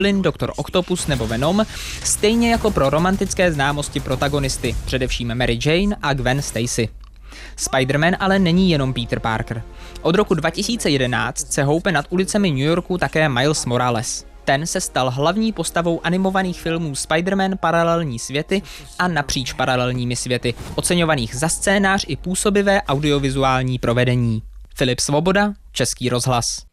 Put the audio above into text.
Doktor Octopus nebo Venom, stejně jako pro romantické známosti protagonisty, především Mary Jane a Gwen Stacy. Spider-Man ale není jenom Peter Parker. Od roku 2011 se houpe nad ulicemi New Yorku také Miles Morales. Ten se stal hlavní postavou animovaných filmů Spider-Man Paralelní světy a Napříč paralelními světy, oceňovaných za scénář i působivé audiovizuální provedení. Filip Svoboda, Český rozhlas.